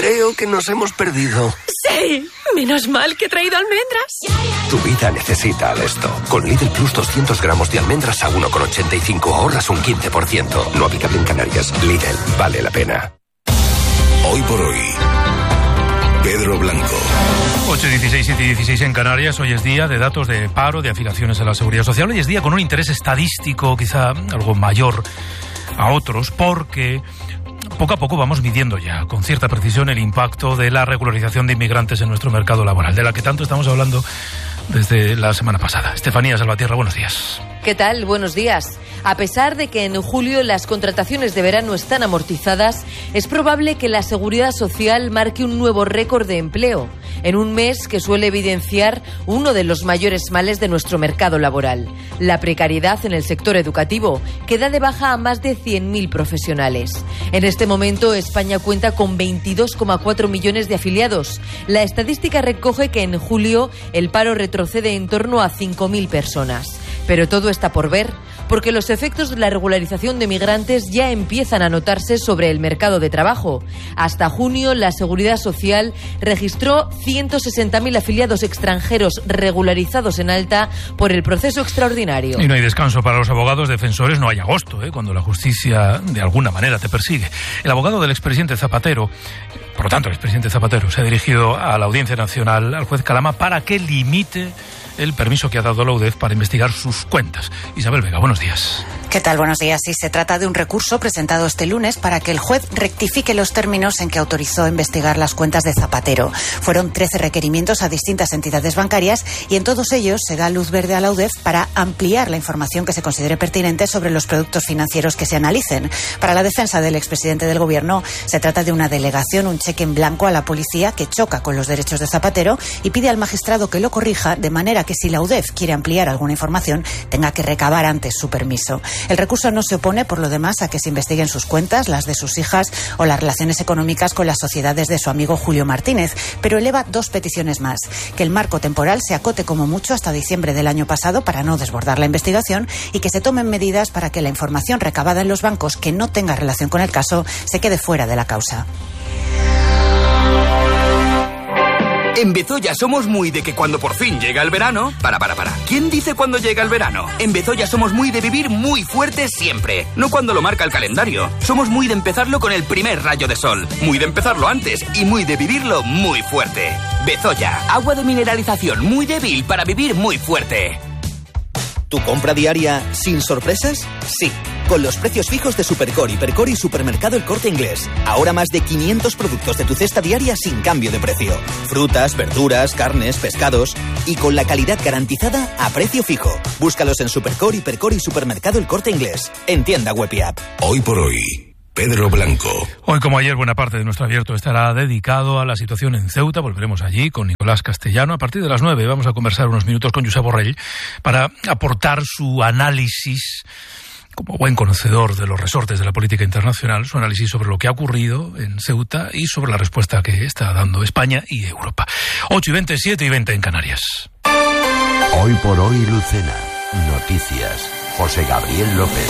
Creo que nos hemos perdido. ¡Sí! Menos mal que he traído almendras. Tu vida necesita Alesto. Con Lidl Plus 200 gramos de almendras a 1,85 ahorras un 15%. No aplicable en Canarias. Lidl, vale la pena. Hoy por hoy, Pedro Blanco. 8:16, 7:16 en Canarias. Hoy es día de datos de paro, de afiliaciones a la Seguridad Social. Hoy es día con un interés estadístico quizá algo mayor a otros, porque poco a poco vamos midiendo ya con cierta precisión el impacto de la regularización de inmigrantes en nuestro mercado laboral, de la que tanto estamos hablando desde la semana pasada. Estefanía Salvatierra, buenos días. ¿Qué tal? Buenos días. A pesar de que en julio las contrataciones de verano están amortizadas, es probable que la Seguridad Social marque un nuevo récord de empleo, en un mes que suele evidenciar uno de los mayores males de nuestro mercado laboral, la precariedad en el sector educativo, que da de baja a más de 100.000 profesionales. En este momento, España cuenta con 22,4 millones de afiliados. La estadística recoge que en julio el paro retrocede en torno a 5.000 personas. Pero todo está por ver, porque los efectos de la regularización de migrantes ya empiezan a notarse sobre el mercado de trabajo. Hasta junio, la Seguridad Social registró 160.000 afiliados extranjeros regularizados en alta por el proceso extraordinario. Y no hay descanso para los abogados defensores, no hay agosto, cuando la justicia de alguna manera te persigue. El abogado del expresidente Zapatero, por lo tanto el expresidente Zapatero, se ha dirigido a la Audiencia Nacional, al juez Calama, para que limite el permiso que ha dado la UDEF para investigar sus cuentas. Isabel Vega, buenos días. ¿Qué tal? Buenos días. Sí, se trata de un recurso presentado este lunes para que el juez rectifique los términos en que autorizó investigar las cuentas de Zapatero. Fueron 13 requerimientos a distintas entidades bancarias y en todos ellos se da luz verde a la UDEF para ampliar la información que se considere pertinente sobre los productos financieros que se analicen. Para la defensa del expresidente del Gobierno, se trata de una delegación, un cheque en blanco a la policía que choca con los derechos de Zapatero y pide al magistrado que lo corrija, de manera que si la UDEF quiere ampliar alguna información, tenga que recabar antes su permiso. El recurso no se opone, por lo demás, a que se investiguen sus cuentas, las de sus hijas o las relaciones económicas con las sociedades de su amigo Julio Martínez, pero eleva dos peticiones más: que el marco temporal se acote como mucho hasta diciembre del año pasado para no desbordar la investigación y que se tomen medidas para que la información recabada en los bancos que no tenga relación con el caso se quede fuera de la causa. En Bezoya somos muy de que cuando por fin llega el verano... Para. ¿Quién dice cuándo llega el verano? En Bezoya somos muy de vivir muy fuerte siempre, no cuando lo marca el calendario. Somos muy de empezarlo con el primer rayo de sol, muy de empezarlo antes y muy de vivirlo muy fuerte. Bezoya, agua de mineralización muy débil para vivir muy fuerte. ¿Tu compra diaria sin sorpresas? Sí, con los precios fijos de Supercore, Hipercore y Supermercado El Corte Inglés. Ahora más de 500 productos de tu cesta diaria sin cambio de precio. Frutas, verduras, carnes, pescados y con la calidad garantizada a precio fijo. Búscalos en Supercore, Hipercore y Supermercado El Corte Inglés. En tienda web y app. Hoy por hoy, Pedro Blanco. Hoy, como ayer, buena parte de nuestro abierto estará dedicado a la situación en Ceuta. Volveremos allí con Nicolás Castellano. A partir de las 9 vamos a conversar unos minutos con Josep Borrell para aportar su análisis, como buen conocedor de los resortes de la política internacional, su análisis sobre lo que ha ocurrido en Ceuta y sobre la respuesta que está dando España y Europa. 8:20, 7:20 en Canarias. Hoy por hoy, Lucena. Noticias. José Gabriel López.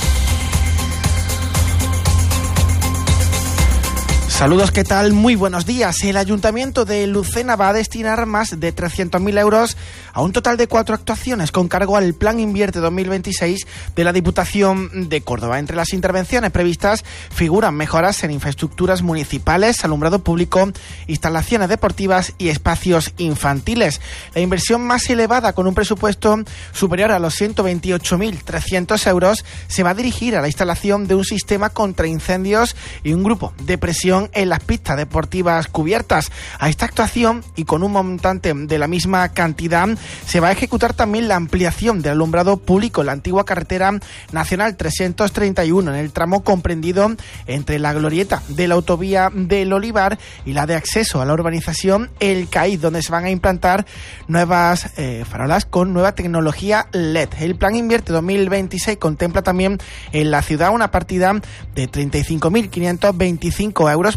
Saludos, ¿qué tal? Muy buenos días. El Ayuntamiento de Lucena va a destinar más de 300.000 euros a un total de 4 actuaciones con cargo al Plan Invierte 2026 de la Diputación de Córdoba. Entre las intervenciones previstas figuran mejoras en infraestructuras municipales, alumbrado público, instalaciones deportivas y espacios infantiles. La inversión más elevada, con un presupuesto superior a los 128.300 euros, se va a dirigir a la instalación de un sistema contra incendios y un grupo de presión en las pistas deportivas cubiertas. A esta actuación, y con un montante de la misma cantidad, se va a ejecutar también la ampliación del alumbrado público en la antigua carretera nacional 331, en el tramo comprendido entre la glorieta de la autovía del Olivar y la de acceso a la urbanización El Caíz, donde se van a implantar nuevas farolas con nueva tecnología LED. El Plan Invierte 2026 contempla también en la ciudad una partida de 35.525 euros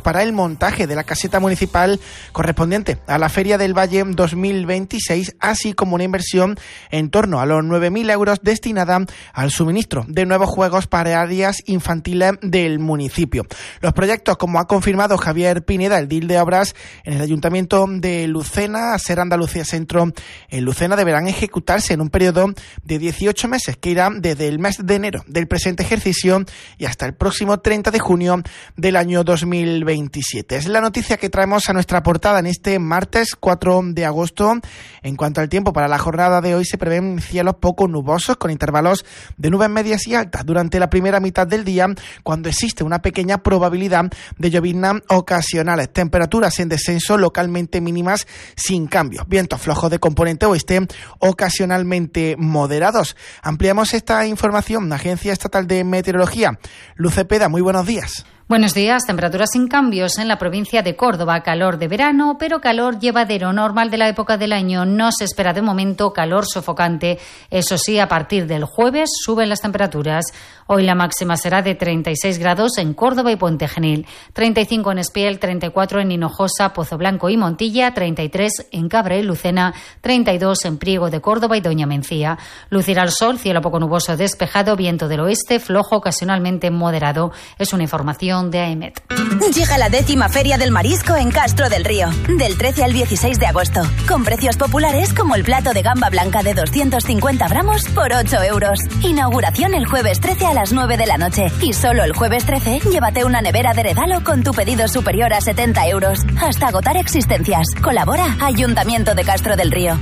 para el montaje de la caseta municipal correspondiente a la Feria del Valle 2026, así como una inversión en torno a los 9.000 euros destinada al suministro de nuevos juegos para áreas infantiles del municipio. Los proyectos, como ha confirmado Javier Pineda, el edil de Obras en el Ayuntamiento de Lucena, Ser Andalucía Centro en Lucena, deberán ejecutarse en un periodo de 18 meses que irá desde el mes de enero del presente ejercicio y hasta el próximo 30 de junio del año 2027. Es la noticia que traemos a nuestra portada en este martes 4 de agosto. En cuanto al tiempo, para la jornada de hoy se prevén cielos poco nubosos con intervalos de nubes medias y altas durante la primera mitad del día, cuando existe una pequeña probabilidad de lloviznas ocasionales. Temperaturas en descenso, localmente mínimas sin cambios. Vientos flojos de componente oeste, ocasionalmente moderados. Ampliamos esta información. Agencia Estatal de Meteorología. Luz Cepeda, muy buenos días. Buenos días. Temperaturas sin cambios en la provincia de Córdoba. Calor de verano, pero calor llevadero, normal de la época del año. No se espera de momento calor sofocante. Eso sí, a partir del jueves suben las temperaturas. Hoy la máxima será de 36 grados en Córdoba y Puente Genil, 35 en Espiel, 34 en Hinojosa, Pozo Blanco y Montilla, 33 en Cabra y Lucena, 32 en Priego de Córdoba y Doña Mencía. Lucirá el sol, cielo poco nuboso despejado, viento del oeste, flojo ocasionalmente moderado. Es una información de AEMET. Llega la 10ª Feria del Marisco en Castro del Río, del 13 al 16 de agosto, con precios populares como el plato de gamba blanca de 250 gramos por 8 euros. Inauguración el jueves 13 a las 9 de la noche. Y solo el jueves 13, llévate una nevera de regalo con tu pedido superior a 70 euros. Hasta agotar existencias. Colabora Ayuntamiento de Castro del Río.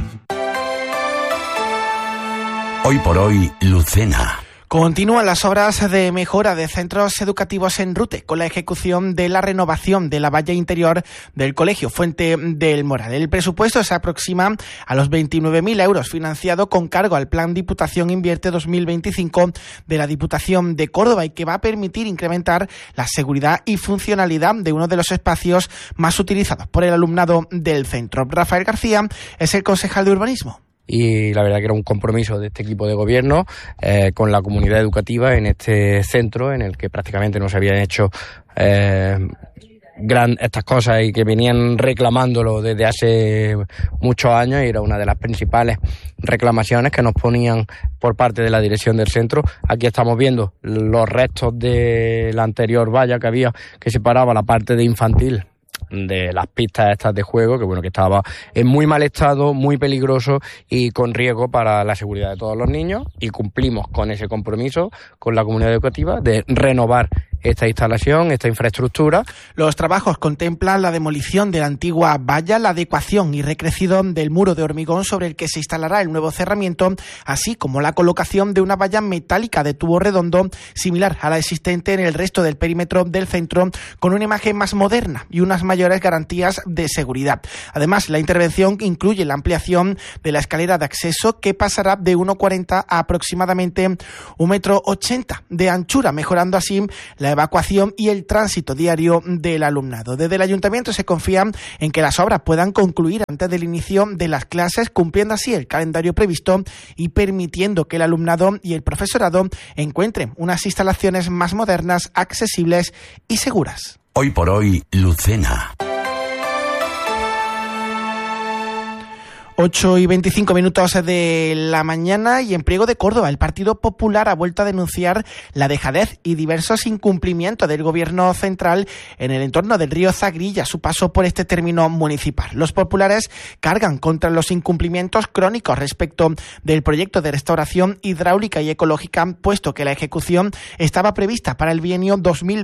Hoy por hoy, Lucena. Continúan las obras de mejora de centros educativos en Rute con la ejecución de la renovación de la valla interior del Colegio Fuente del Moral. El presupuesto se aproxima a los 29.000 euros, financiado con cargo al Plan Diputación Invierte 2025 de la Diputación de Córdoba, y que va a permitir incrementar la seguridad y funcionalidad de uno de los espacios más utilizados por el alumnado del centro. Rafael García es el concejal de Urbanismo. Y la verdad que era un compromiso de este equipo de gobierno con la comunidad educativa en este centro en el que prácticamente no se habían hecho estas cosas y que venían reclamándolo desde hace muchos años, y era una de las principales reclamaciones que nos ponían por parte de la dirección del centro. Aquí estamos viendo los restos de la anterior valla que había, que separaba la parte de infantil de las pistas estas de juego, que bueno, que estaba en muy mal estado, muy peligroso y con riesgo para la seguridad de todos los niños, y cumplimos con ese compromiso con la comunidad educativa de renovar esta instalación, esta infraestructura. Los trabajos contemplan la demolición de la antigua valla, la adecuación y recrecido del muro de hormigón sobre el que se instalará el nuevo cerramiento, así como la colocación de una valla metálica de tubo redondo similar a la existente en el resto del perímetro del centro, con una imagen más moderna y unas mayores garantías de seguridad. Además, la intervención incluye la ampliación de la escalera de acceso, que pasará de 1,40 a aproximadamente 1,80 m de anchura, mejorando así la evacuación y el tránsito diario del alumnado. Desde el ayuntamiento se confía en que las obras puedan concluir antes del inicio de las clases, cumpliendo así el calendario previsto y permitiendo que el alumnado y el profesorado encuentren unas instalaciones más modernas, accesibles y seguras. Hoy por hoy, Lucena. 8:25 de la mañana, y en Priego de Córdoba el Partido Popular ha vuelto a denunciar la dejadez y diversos incumplimientos del gobierno central en el entorno del río Zagrilla a su paso por este término municipal. Los populares cargan contra los incumplimientos crónicos respecto del proyecto de restauración hidráulica y ecológica, puesto que la ejecución estaba prevista para el bienio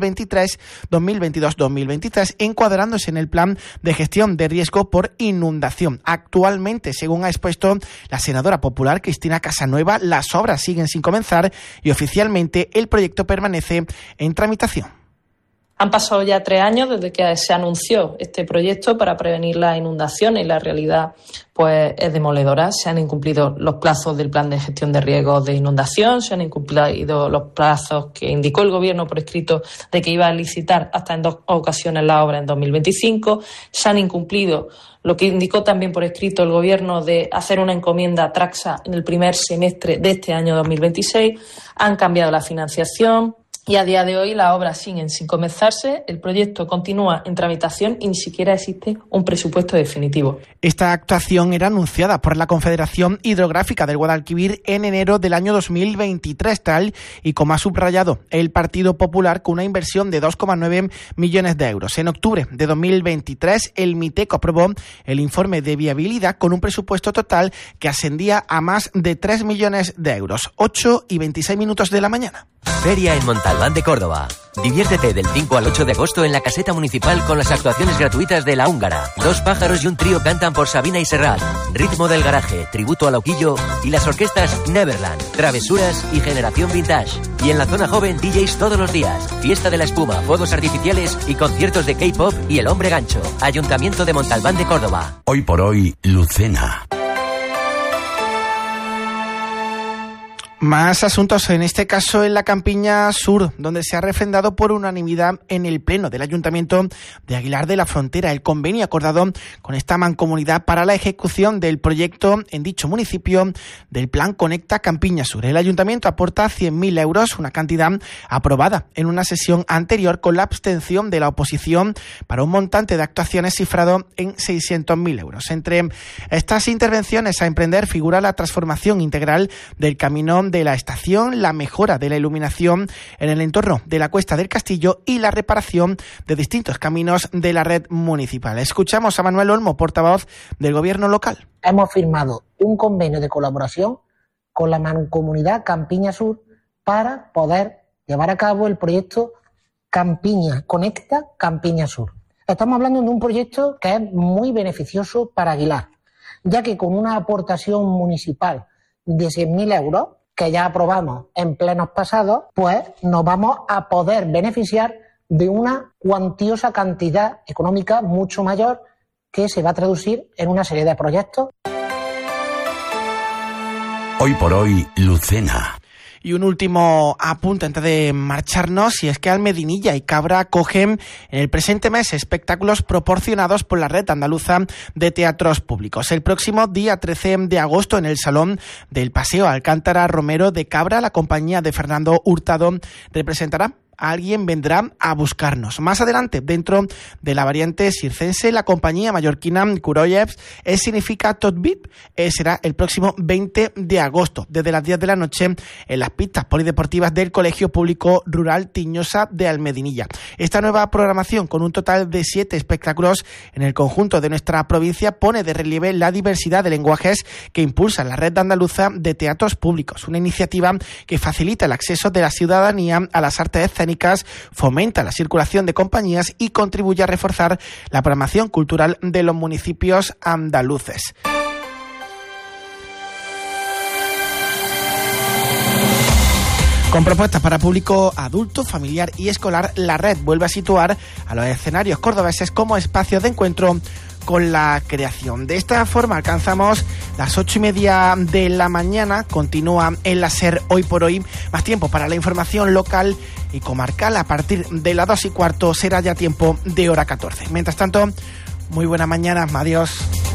2022-2023, encuadrándose en el plan de gestión de riesgo por inundación. Actualmente, según ha expuesto la senadora popular Cristina Casanueva, las obras siguen sin comenzar y oficialmente el proyecto permanece en tramitación. Han pasado ya 3 años desde que se anunció este proyecto para prevenir las inundaciones, y la realidad pues es demoledora. Se han incumplido los plazos del plan de gestión de riesgos de inundación, se han incumplido los plazos que indicó el Gobierno por escrito de que iba a licitar hasta en 2 ocasiones la obra en 2025, se han incumplido lo que indicó también por escrito el Gobierno de hacer una encomienda Traxa en el primer semestre de este año 2026, han cambiado la financiación, Y a día de hoy las obras siguen sin comenzarse, el proyecto continúa en tramitación y ni siquiera existe un presupuesto definitivo. Esta actuación era anunciada por la Confederación Hidrográfica del Guadalquivir en enero del año 2023, tal y como ha subrayado el Partido Popular, con una inversión de 2,9 millones de euros. En octubre de 2023, el Miteco aprobó el informe de viabilidad con un presupuesto total que ascendía a más de 3 millones de euros. 8:26 de la mañana. Feria en Montalbán de Córdoba. Diviértete del 5 al 8 de agosto en la caseta municipal con las actuaciones gratuitas de La Húngara. Dos pájaros y un trío cantan por Sabina y Serrat. Ritmo del garaje, tributo a Lauquillo y las orquestas Neverland, Travesuras y Generación Vintage. Y en la zona joven, DJs todos los días. Fiesta de la espuma, fuegos artificiales y conciertos de K-pop y El Hombre Gancho. Ayuntamiento de Montalbán de Córdoba. Hoy por hoy, Lucena. Más asuntos, en este caso en la Campiña Sur, donde se ha refrendado por unanimidad en el Pleno del Ayuntamiento de Aguilar de la Frontera el convenio acordado con esta mancomunidad para la ejecución del proyecto en dicho municipio del Plan Conecta Campiña Sur. El Ayuntamiento aporta 100.000 euros, una cantidad aprobada en una sesión anterior con la abstención de la oposición, para un montante de actuaciones cifrado en 600.000 euros. Entre estas intervenciones a emprender figura la transformación integral del camino de la estación, la mejora de la iluminación en el entorno de la Cuesta del Castillo y la reparación de distintos caminos de la red municipal. Escuchamos a Manuel Olmo, portavoz del Gobierno local. Hemos firmado un convenio de colaboración con la Mancomunidad Campiña Sur para poder llevar a cabo el proyecto Campiña Conecta Campiña Sur. Estamos hablando de un proyecto que es muy beneficioso para Aguilar, ya que con una aportación municipal de 100.000 euros, que ya aprobamos en plenos pasados, pues nos vamos a poder beneficiar de una cuantiosa cantidad económica mucho mayor que se va a traducir en una serie de proyectos. Hoy por hoy, Lucena. Y un último apunte antes de marcharnos, y es que Almedinilla y Cabra acogen en el presente mes espectáculos proporcionados por la Red Andaluza de Teatros Públicos. El próximo día 13 de agosto, en el Salón del Paseo Alcántara Romero de Cabra, la compañía de Fernando Hurtado representará Alguien vendrá a buscarnos. Más adelante, dentro de la variante circense, la compañía mallorquina Kuroyevs significa Tot Vip será el próximo 20 de agosto, desde las 10 de la noche, en las pistas polideportivas del Colegio Público Rural Tiñosa de Almedinilla. Esta nueva programación, con un total de 7 espectáculos en el conjunto de nuestra provincia, pone de relieve la diversidad de lenguajes que impulsa la Red Andaluza de Teatros Públicos, una iniciativa que facilita el acceso de la ciudadanía a las artes escénicas, fomenta la circulación de compañías y contribuye a reforzar la programación cultural de los municipios andaluces. Con propuestas para público adulto, familiar y escolar, la red vuelve a situar a los escenarios cordobeses como espacios de encuentro con la creación. De esta forma alcanzamos las 8:30 de la mañana. Continúa en la SER Hoy por Hoy. Más tiempo para la información local y comarcal. A partir de las 2:15 será ya tiempo de hora 14. Mientras tanto, muy buena mañana. Adiós.